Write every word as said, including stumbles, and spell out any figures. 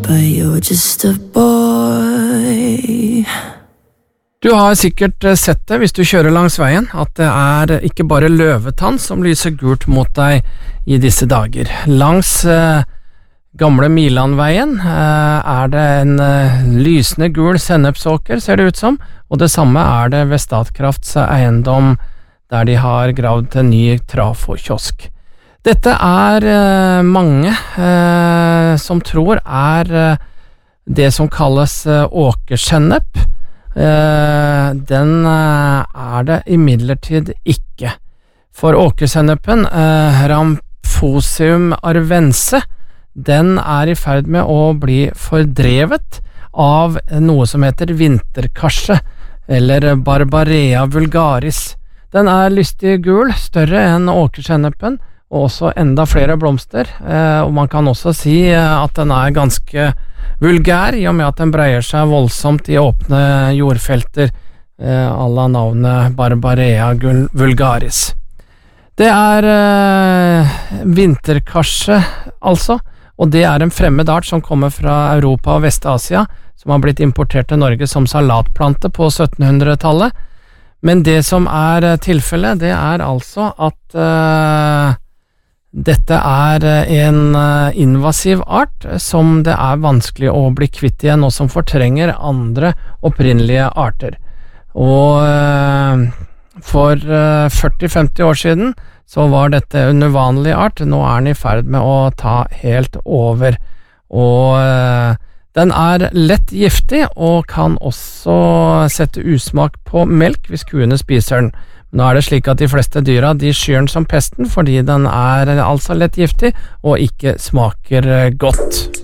but you're just a boy. Du har sikkert sett det hvis du kjører langs veien, at det er ikke bare løvetann som lyser gult mot deg i disse dager. Langs eh, gamle Milandveien eh, er det en eh, lysende gul sennepsåker, ser det ut som, og det samme er det ved Statkrafts eiendom, der de har gravd en ny trafokiosk. Dette er eh, mange eh, som tror er eh, det som kalles eh, åkersennep. Uh, den uh, er det imidlertid ikke. For åkersennepen, uh, Ramphosium arvense, den er i ferd med å bli fordrevet av noe som heter vinterkarse, eller Barbarea vulgaris. Den er lystig gul, større enn åkersennepen, og også enda flere blomster, uh, og man kan også si uh, at den er ganske vulgær, i og med at den breier seg voldsomt i åpne jordfelter, eh, à la navnet Barbarea vulgaris. Det er eh, vinterkarse, altså, og det er en fremmed art som kommer fra Europa og Vest-Asia, som har blitt importert til Norge som salatplante på syttenhundretallet. Men det som er tilfellet, det er altså at eh, dette er en invasiv art som det er vanskelig å bli kvitt igjen, og som fortrenger andre opprinnelige arter. Og for førti til femti år siden så var dette en uvanlig art, nå er den i ferd med å ta helt over. Og den er lett giftig, og kan også sette usmak på melk hvis kuene spiser den. Nå er det slik at de fleste dyra de skyr den som pesten fordi den er altså lett giftig og ikke smaker godt.